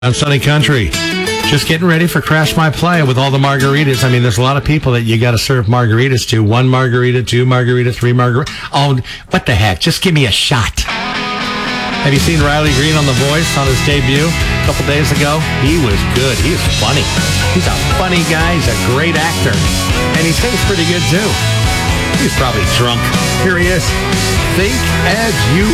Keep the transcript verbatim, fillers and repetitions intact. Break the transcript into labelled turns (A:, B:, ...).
A: I'm Sunny Country. Just getting ready for Crash My Playa with all the margaritas. I mean, there's a lot of people that you got to serve margaritas to. One margarita, two margarita, three margarita. Oh, what the heck? Just give me a shot. Have you seen Riley Green on The Voice on his debut a couple days ago? He was good. He was funny. He's a funny guy. He's a great actor. And he sings pretty good, too. He's probably drunk. Here he is. Think as you